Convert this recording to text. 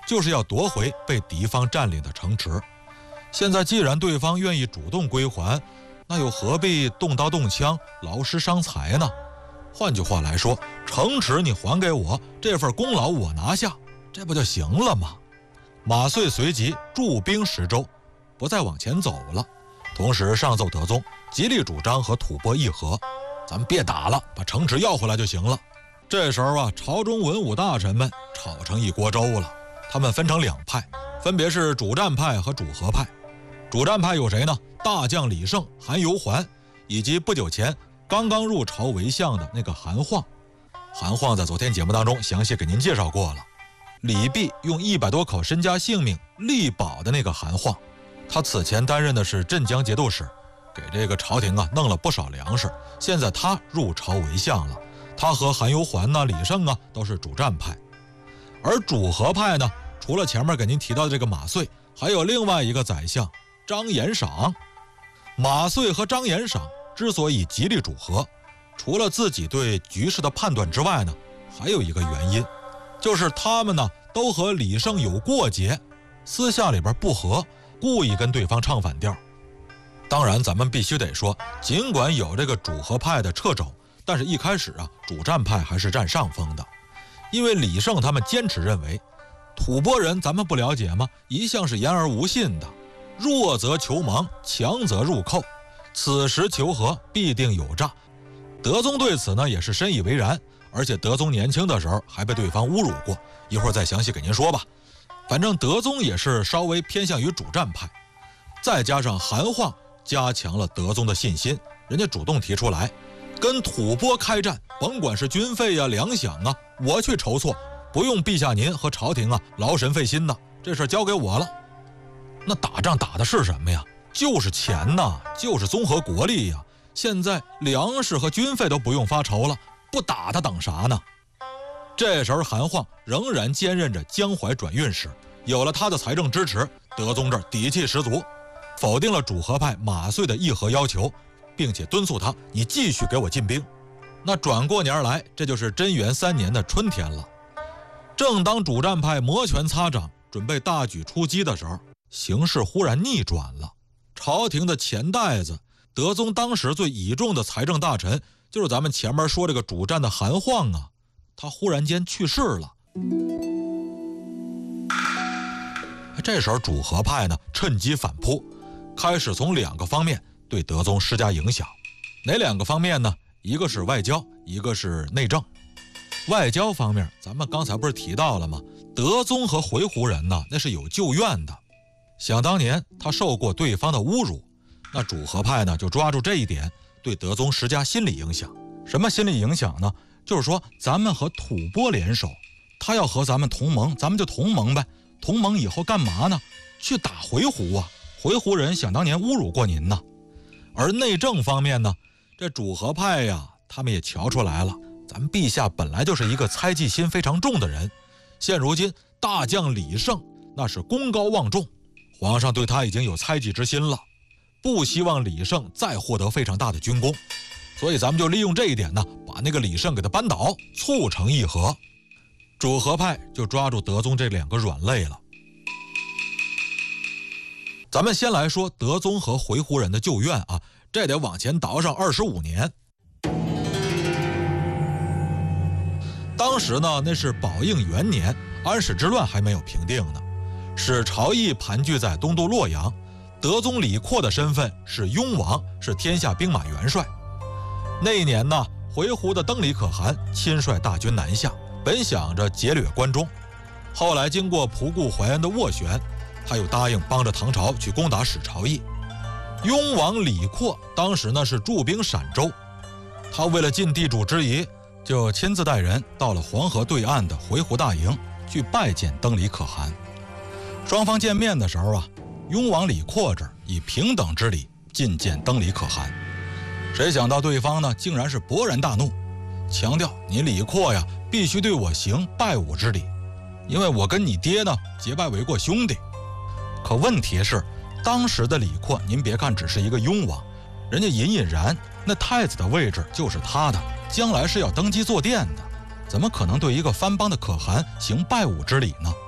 就是要夺回被敌方占领的城池。现在既然对方愿意主动归还，那又何必动刀动枪，劳师伤财呢？换句话来说，城池你还给我，这份功劳我拿下，这不就行了吗？马遂随即驻兵10州，不再往前走了。同时上奏德宗，极力主张和吐蕃议和，咱们别打了，把城池要回来就行了。这时候啊，朝中文武大臣们吵成一锅粥了。他们分成2派，分别是主战派和主和派。主战派有谁呢？大将李胜、韩由环，以及不久前刚刚入朝为相的那个韩晃。韩晃在昨天节目当中详细给您介绍过了，李泌用100多口身家性命力保的那个韩晃。他此前担任的是镇江节度使，给这个朝廷啊弄了不少粮食。现在他入朝为相了，他和韩由环呐、李胜啊都是主战派。而主和派呢，除了前面给您提到的这个马遂，还有另外一个宰相张延赏。马遂和张延赏之所以极力主和，除了自己对局势的判断之外呢，还有一个原因，就是他们呢都和李胜有过节，私下里边不和，故意跟对方唱反调。当然咱们必须得说，尽管有这个主和派的掣肘，但是一开始啊，主战派还是占上风的。因为李胜他们坚持认为，吐蕃人咱们不了解吗？一向是言而无信的，弱则求亡，强则入寇，此时求和必定有诈。德宗对此呢也是深以为然，而且德宗年轻的时候还被对方侮辱过，一会儿再详细给您说吧。反正德宗也是稍微偏向于主战派，再加上韩晃加强了德宗的信心，人家主动提出来跟吐蕃开战，甭管是军费呀、粮饷啊，我去筹措，不用陛下您和朝廷啊劳神费心的，这事交给我了。那打仗打的是什么呀？就是钱呐，就是综合国力呀。现在粮食和军费都不用发愁了，不打他等啥呢？这时候韩晃仍然兼任着江淮转运使，有了他的财政支持，德宗这儿底气十足，否定了主和派马遂的议和要求，并且敦促他你继续给我进兵。那转过年来，这就是贞元3年的春天了。正当主战派摩拳擦掌，准备大举出击的时候，形势忽然逆转了。朝廷的钱袋子，德宗当时最倚重的财政大臣，就是咱们前面说这个主战的韩晃啊，他忽然间去世了。这时候主和派呢趁机反扑，开始从2个方面对德宗施加影响。哪2个方面呢？一个是外交，一个是内政。外交方面，咱们刚才不是提到了吗？德宗和回鹘人呢，那是有旧怨的。想当年他受过对方的侮辱，那主和派呢就抓住这一点，对德宗施加心理影响。什么心理影响呢？就是说咱们和吐蕃联手，他要和咱们同盟，咱们就同盟呗。同盟以后干嘛呢？去打回鹘啊！回鹘人想当年侮辱过您呢。而内政方面呢，这主和派呀，他们也瞧出来了，咱们陛下本来就是一个猜忌心非常重的人，现如今大将李胜那是功高望重，皇上对他已经有猜忌之心了，不希望李胜再获得非常大的军功，所以咱们就利用这一点呢，把那个李胜给他扳倒，促成议和。主和派就抓住德宗这2个软肋了。咱们先来说德宗和回鹘人的旧怨啊，这得往前倒上25年。当时呢，那是宝应元年，安史之乱还没有平定呢，使朝议盘踞在东都洛阳，德宗李阔的身份是雍王，是天下兵马元帅。那一年呢，回鹘的登里可汗亲率大军南下，本想着劫掠关中，后来经过仆固怀恩的斡旋，他又答应帮着唐朝去攻打史朝议。雍王李阔当时呢是驻兵陕州，他为了尽地主之谊，就亲自带人到了黄河对岸的回鹘大营去拜见登里可汗。双方见面的时候啊，雍王李阔这儿以平等之礼觐见登里可汗，谁想到对方呢竟然是勃然大怒，强调你李阔呀必须对我行拜武之礼，因为我跟你爹呢结拜为过兄弟。可问题是，当时的李阔，您别看只是一个雍王，人家隐隐然那太子的位置就是他的，将来是要登基坐殿的，怎么可能对一个藩邦的可汗行拜武之礼呢？